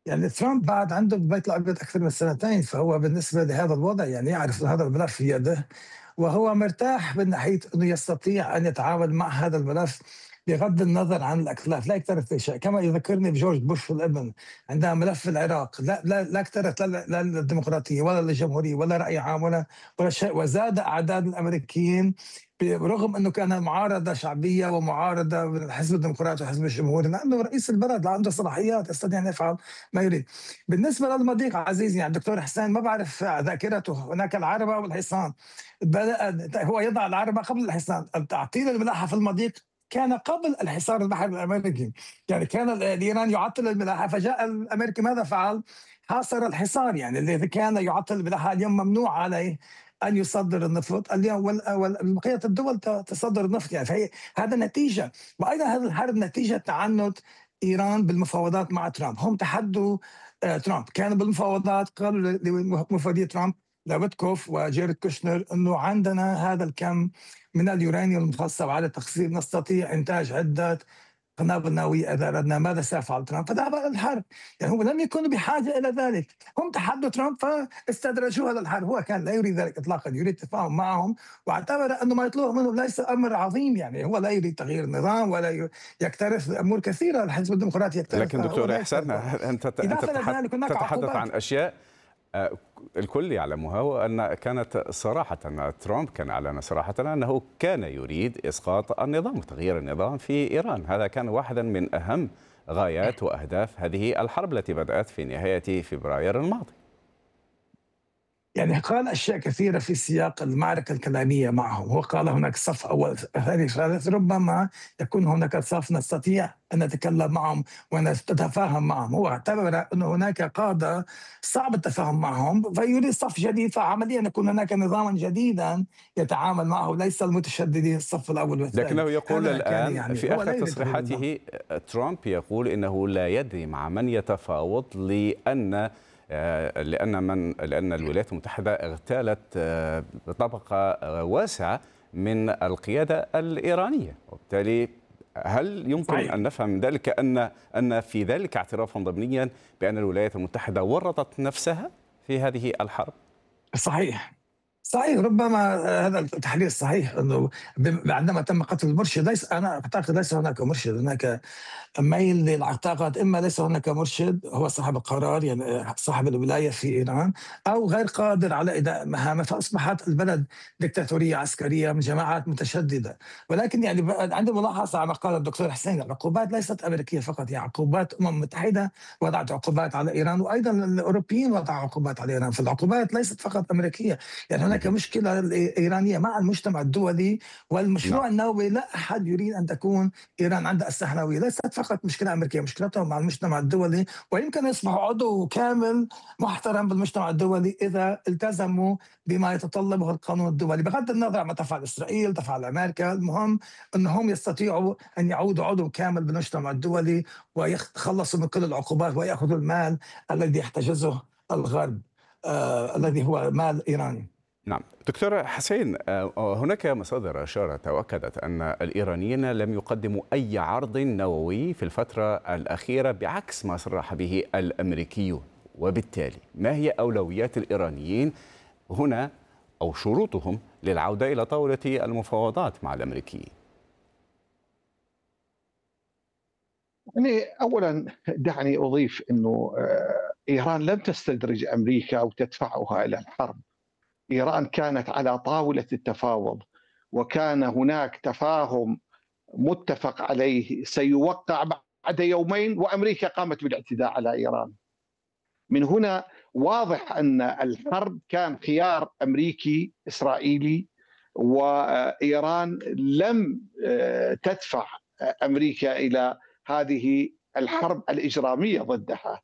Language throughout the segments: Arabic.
يعني ترامب بعد عنده بالبيت الأبيض أكثر من سنتين، فهو بالنسبة لهذا الوضع يعني يعرف أن هذا الملف في يده، وهو مرتاح من ناحية أنه يستطيع أن يتعامل مع هذا الملف بغض النظر عن الاختلاف. لا يكترث في شيء، كما يذكرني بجورج بوش الابن عندما ملف العراق، لا اكترث لا للديمقراطية ولا للجمهورية ولا رأي عام ولا شيء، وزاد أعداد الأمريكيين برغم انه كان معارضه شعبيه ومعارضه من الحزب الديمقراطي والحزب الجمهوري، لانه رئيس البلد عنده صلاحيات يستطيع ان يفعل ما يريد. بالنسبه للمضيق عزيزي، يعني الدكتور حسين ما بعرف ذاكرته، هناك العربه والحصان. هو يضع العربه قبل الحصان، تعطيل الملاحه في المضيق كان قبل الحصار البحري الامريكي، يعني كان الايران يعطل الملاحه، فجاء الامريكي ماذا فعل؟ حاصر الحصار، يعني الذي كان يعطل الملاحه اليوم ممنوع عليه ان يصدر النفط اليوم، بقيه الدول تصدر النفط، يعني فهي هذا نتيجه. وايضا هذا الحرب نتيجه تعنت ايران بالمفاوضات مع ترامب. هم تحدوا ترامب، كانوا بالمفاوضات قالوا لمفوضيه ترامب لابتكوف وجيرد كوشنر انه عندنا هذا الكم من اليورانيوم المخصب على التخصيب، نستطيع انتاج عده قنابل نووية إذا أردنا. ماذا سيفعل ترامب؟ فذهب إلى الحرب. يعني هم لم يكونوا بحاجة إلى ذلك، هم تحدوا ترامب فاستدرجوا هذا الحرب. هو كان لا يريد ذلك إطلاقا، يريد التفاهم معهم، واعتبر أنه ما يطلبه منه ليس أمر عظيم. يعني هو لا يريد تغيير النظام ولا يكترث أمور كثيرة، الحزب الديمقراطي لكن يكترثها، هو دكتور لا إحسان، يكترثها. أنت إضافة إلى ذلك هناك تتحدث عقوبات. عن أشياء الكل يعلمها، وأن كانت صراحة ترامب كان أعلن صراحة أنه كان يريد إسقاط النظام وتغيير النظام في إيران. هذا كان واحدا من أهم غايات وأهداف هذه الحرب التي بدأت في نهاية فبراير الماضي. يعني قال أشياء كثيرة في سياق المعركة الكلامية معهم. هو قال هناك صف أول ثاني ثالث، ربما يكون هناك صف نستطيع أن نتكلم معهم ونتفاهم معهم. هو اعتبر أن هناك قادة صعب التفاهم معهم فيريد صف جديد، فعمليا يكون هناك نظاما جديدا يتعامل معه، ليس المتشددين الصف الأول والثاني. لكنه يقول هذا كان الآن يعني في هو آخر لا يريد تغيير النظام. تصريحاته، ترامب يقول إنه لا يدري مع من يتفاوض، لأن الولايات المتحدة اغتالت طبقة واسعة من القيادة الإيرانية، وبالتالي هل يمكن صحيح. أن نفهم من ذلك أن في ذلك اعترافا ضمنيا بأن الولايات المتحدة ورطت نفسها في هذه الحرب؟ صحيح. صحيح، ربما هذا التحليل صحيح، انه عندما تم قتل المرشد، ليس انا اعتقد ليس هناك مرشد، هناك ميل للاعتقاد اما ليس هناك مرشد هو صاحب القرار، يعني صاحب الولايه في ايران، او غير قادر على اداء مهامه، فاصبحت البلد دكتاتوريه عسكريه من جماعات متشدده. ولكن يعني عندي ملاحظه على ما قال الدكتور حسين، العقوبات ليست امريكيه فقط، يعني عقوبات متحده وضعت عقوبات على ايران، وايضا الاوروبيين وضعوا عقوبات على ايران، فالعقوبات ليست فقط امريكيه. يعني هناك مشكله ايرانيه مع المجتمع الدولي نعم. والمشروع النووي. لا احد يريد ان تكون ايران عندها اسلحه نوويه، ليست فقط مشكله امريكيه، مشكلتهم مع المجتمع الدولي، ويمكن يصبح عضو كامل محترم بالمجتمع الدولي اذا التزموا بما يتطلبه القانون الدولي، بغض النظر عما تفعل اسرائيل تفعل امريكا. المهم انهم يستطيعوا ان يعودوا عضو كامل بالمجتمع الدولي ويتخلصوا من كل العقوبات وياخذوا المال الذي يحتجزه الغرب، الذي هو مال ايراني. نعم دكتور حسين، هناك مصادر أشارت وأكدت أن الإيرانيين لم يقدموا أي عرض نووي في الفترة الأخيرة بعكس ما صرح به الأمريكيون، وبالتالي ما هي أولويات الإيرانيين هنا أو شروطهم للعودة إلى طاولة المفاوضات مع الأمريكيين؟ يعني أولا دعني أضيف أنه إيران لم تستدرج أمريكا أو تدفعها إلى الحرب. إيران كانت على طاولة التفاوض، وكان هناك تفاهم متفق عليه سيوقع بعد يومين، وأمريكا قامت بالاعتداء على إيران. من هنا واضح أن الحرب كان خيار أمريكي إسرائيلي، وإيران لم تدفع أمريكا إلى هذه الحرب الإجرامية ضدها.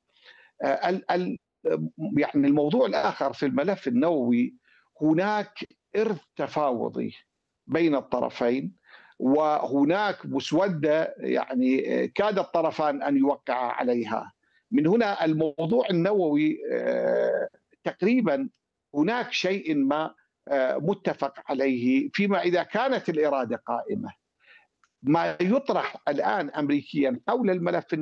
يعني الموضوع الآخر في الملف النووي، هناك إرث تفاوضي بين الطرفين، وهناك مسودة يعني كاد الطرفان أن يوقعا عليها. من هنا الموضوع النووي تقريبا هناك شيء ما متفق عليه فيما إذا كانت الإرادة قائمة. ما يطرح الآن أمريكيا حول الملف